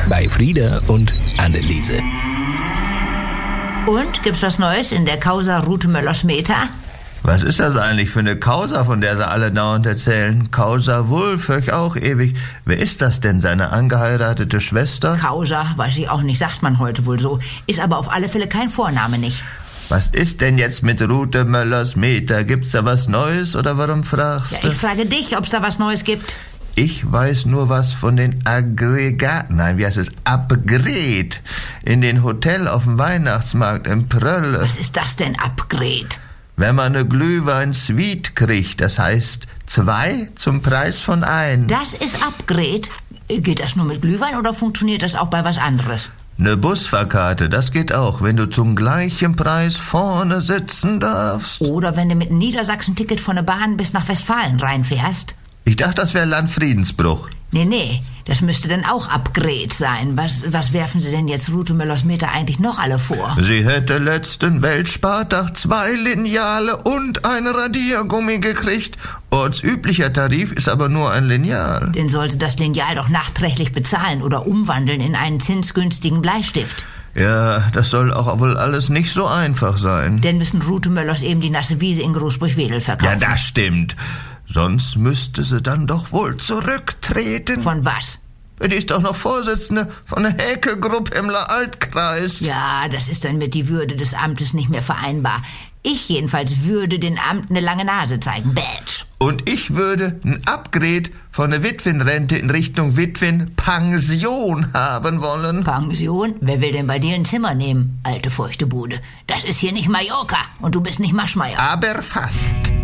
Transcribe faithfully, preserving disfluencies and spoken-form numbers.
bei Frieda und Anneliese. Und, gibt's was Neues in der Causa Rute Möller-Schmeter? Was ist das eigentlich für eine Causa, von der sie alle dauernd erzählen? Causa Wulff, hör ich auch ewig. Wer ist das denn, seine angeheiratete Schwester? Causa, weiß ich auch nicht, sagt man heute wohl so. Ist aber auf alle Fälle kein Vorname nicht. Was ist denn jetzt mit Rute Möller-Schmeter? Gibt's da was Neues oder warum fragst Ja, du? ich frage dich, ob's da was Neues gibt. Ich weiß nur was von den Aggregaten, nein, wie heißt es, Upgrade, in den Hotel auf dem Weihnachtsmarkt in Prölle. Was ist das denn, Upgrade? Wenn man eine Glühwein-Suite kriegt, das heißt zwei zum Preis von ein. Das ist Upgrade. Geht das nur mit Glühwein oder funktioniert das auch bei was anderes? Eine Busfahrkarte, das geht auch, wenn du zum gleichen Preis vorne sitzen darfst. Oder wenn du mit einem Niedersachsen-Ticket von der Bahn bis nach Westfalen reinfährst? Ich dachte, das wäre Landfriedensbruch. Nee, nee, das müsste dann auch Upgrade sein. Was, was werfen Sie denn jetzt Rute Möller-Schmeter eigentlich noch alle vor? Sie hätte letzten Weltspartag zwei Lineale und ein Radiergummi gekriegt. Ortsüblicher Tarif ist aber nur ein Lineal. Den sollte das Lineal doch nachträglich bezahlen oder umwandeln in einen zinsgünstigen Bleistift. Ja, das soll auch wohl alles nicht so einfach sein. Denn müssen Rute Möllers eben die nasse Wiese in Großburg-Wedel verkaufen. Ja, das stimmt. Sonst müsste sie dann doch wohl zurücktreten. Von was? Die ist doch noch Vorsitzende von der Häkelgruppe im Altkreis. Ja, das ist dann mit die Würde des Amtes nicht mehr vereinbar. Ich jedenfalls würde den Amt eine lange Nase zeigen. Badge. Und ich würde ein Upgrade von der Witwenrente in Richtung Witwenpension haben wollen. Pension? Wer will denn bei dir ein Zimmer nehmen, alte feuchte Bude? Das ist hier nicht Mallorca und du bist nicht Maschmeyer. Aber fast.